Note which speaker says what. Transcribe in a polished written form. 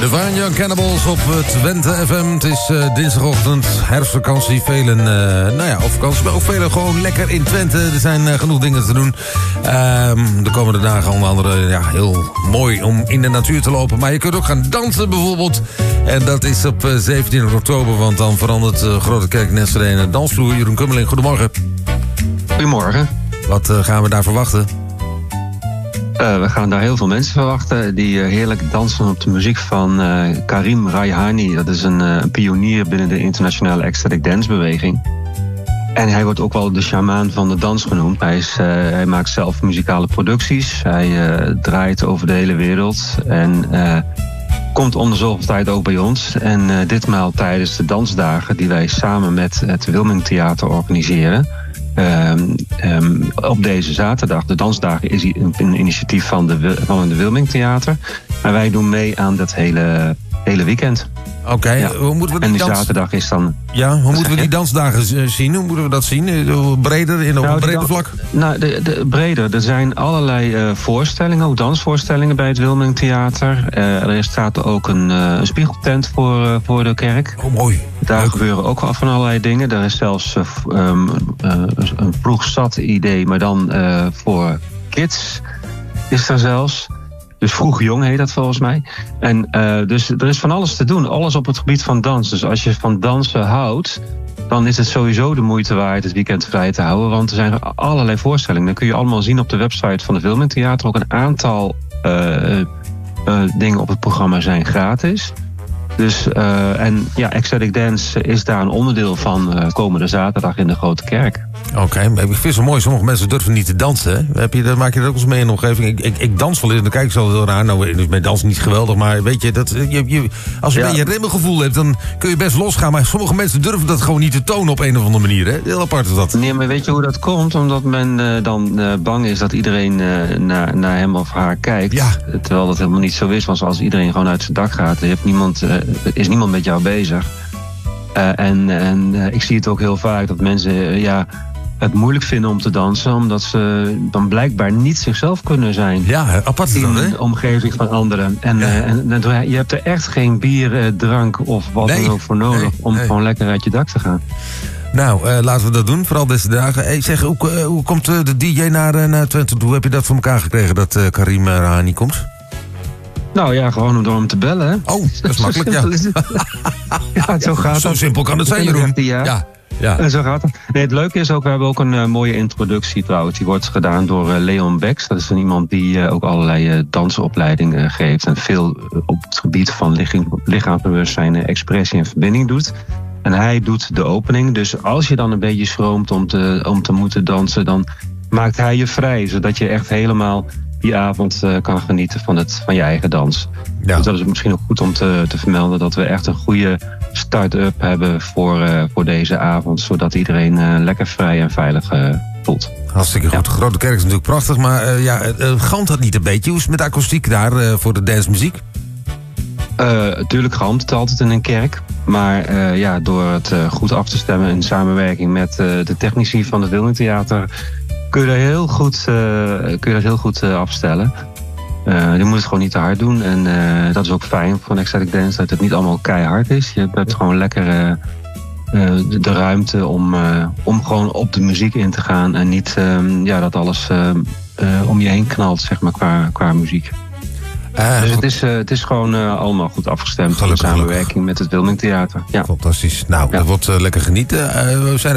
Speaker 1: De Fine Young Cannibals op Twente FM. Het is dinsdagochtend, herfstvakantie. Velen, op vakantie, maar ook velen gewoon lekker in Twente. Er zijn genoeg dingen te doen. De komende dagen onder andere heel mooi om in de natuur te lopen. Maar je kunt ook gaan dansen bijvoorbeeld. En dat is op 17 oktober, want dan verandert Grote Kerk Nestere in het dansvloer. Jeroen Kummeling, goedemorgen.
Speaker 2: Goedemorgen.
Speaker 1: Wat gaan we daar verwachten?
Speaker 2: We gaan daar heel veel mensen verwachten die heerlijk dansen op de muziek van Karim Raihani. Dat is een pionier binnen de internationale ecstatic dance beweging. En hij wordt ook wel de sjamaan van de dans genoemd. Hij maakt zelf muzikale producties. Hij draait over de hele wereld. En komt om de zoveel tijd ook bij ons. En ditmaal tijdens de dansdagen die wij samen met het Wilming Theater organiseren. Op deze zaterdag. De dansdagen is een initiatief van de Wilming Theater. Maar wij doen mee aan dat hele weekend.
Speaker 1: Oké,
Speaker 2: ja.
Speaker 1: Hoe moeten we
Speaker 2: die zaterdag is dan...
Speaker 1: Ja, hoe moeten we die dansdagen zien? Hoe moeten we dat zien? Breder, op een breder vlak?
Speaker 2: Breder. Er zijn allerlei voorstellingen, ook dansvoorstellingen bij het Wilming Theater. Er staat ook een spiegeltent voor de kerk.
Speaker 1: Oh, mooi.
Speaker 2: Daar gebeuren ook van allerlei dingen. Er is zelfs een vroeg-zat idee, maar dan voor kids is er zelfs. Dus vroeg-jong heet dat volgens mij. En dus er is van alles te doen. Alles op het gebied van dans. Dus als je van dansen houdt, dan is het sowieso de moeite waard het weekend vrij te houden. Want er zijn allerlei voorstellingen. Dat kun je allemaal zien op de website van het Wilming Theater. Ook een aantal dingen op het programma zijn gratis. Dus, ecstatic dance is daar een onderdeel van komende zaterdag in de Grote Kerk.
Speaker 1: Oké, ik vind het zo mooi. Sommige mensen durven niet te dansen. Hè? Maak je dat ook eens mee in de omgeving? Ik dans wel eens en dan kijk ik zo heel raar. Nou, dus mijn dans is niet geweldig, maar weet je, als je een beetje remmengevoel hebt, dan kun je best losgaan. Maar sommige mensen durven dat gewoon niet te tonen op een of andere manier. Hè? Heel apart is dat.
Speaker 2: Nee, maar weet je hoe dat komt? Omdat men dan bang is dat iedereen naar hem of haar kijkt. Ja. Terwijl dat helemaal niet zo is. Want als iedereen gewoon uit zijn dak gaat, is niemand met jou bezig. Ik zie het ook heel vaak dat mensen het moeilijk vinden om te dansen, omdat ze dan blijkbaar niet zichzelf kunnen zijn.
Speaker 1: Ja, apart is dat, hè?
Speaker 2: In de omgeving van anderen. En je hebt er echt geen bier, drank of wat dan ook voor nodig om gewoon lekker uit je dak te gaan.
Speaker 1: Nou, laten we dat doen, vooral deze dagen. Hey, zeg, hoe komt de DJ naar Twente? Hoe heb je dat voor elkaar gekregen, dat Karim Raihani komt?
Speaker 2: Nou ja, gewoon door hem te bellen, hè?
Speaker 1: Oh, dat is makkelijk,
Speaker 2: ja. Zo gaat het.
Speaker 1: Zo simpel kan het zijn, Jeroen. Ja.
Speaker 2: En zo gaat het. Nee, het leuke is ook, we hebben ook een mooie introductie trouwens. Die wordt gedaan door Leon Becks. Dat is iemand die ook allerlei dansopleidingen geeft. En veel op het gebied van lichaamsbewustzijn, expressie en verbinding doet. En hij doet de opening. Dus als je dan een beetje schroomt om te moeten dansen, dan maakt hij je vrij. Zodat je echt helemaal die avond kan genieten van je eigen dans. Ja. Dus dat is misschien ook goed om te vermelden dat we echt een goede start-up hebben voor deze avond. Zodat iedereen lekker vrij en veilig voelt.
Speaker 1: Hartstikke goed. De Grote Kerk is natuurlijk prachtig. Maar galmt dat niet een beetje? Hoe is het met de akoestiek daar voor de dancemuziek?
Speaker 2: Tuurlijk galmt het altijd in een kerk. Maar door het goed af te stemmen in samenwerking met de technici van het Wilming Theater kun je dat heel goed afstellen. Je moet het gewoon niet te hard doen. En dat is ook fijn van ecstatic dance, dat het niet allemaal keihard is. Je hebt gewoon lekker de ruimte om gewoon op de muziek in te gaan. En niet dat alles om je heen knalt, zeg maar, qua muziek. Dus het is gewoon allemaal goed afgestemd in samenwerking met het Wilming Theater. Ja.
Speaker 1: Fantastisch. Nou, dat wordt lekker genieten. We zijn